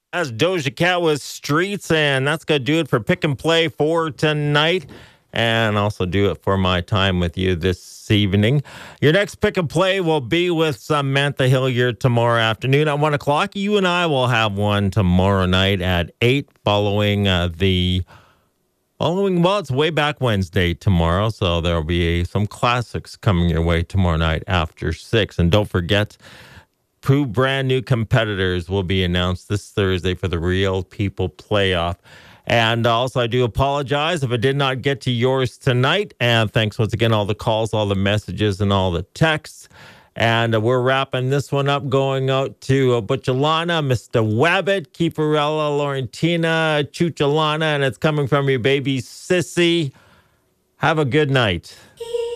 That's Doja Cat with Streets, and that's going to do it for Pick and Play for tonight. And also do it for my time with you this evening. Your next Pick and Play will be with Samantha Hilliard tomorrow afternoon at 1 o'clock. You and I will have one tomorrow night at 8 well, it's way back Wednesday tomorrow. So there'll be some classics coming your way tomorrow night after 6. And don't forget, two brand new competitors will be announced this Thursday for the Real People Playoff. And also, I do apologize if I did not get to yours tonight. And thanks once again, all the calls, all the messages, and all the texts. And we're wrapping this one up, going out to Butchalana, Mr. Wabbit, Keeperella, Laurentina, Chuchalana, and it's coming from your baby Sissy. Have a good night.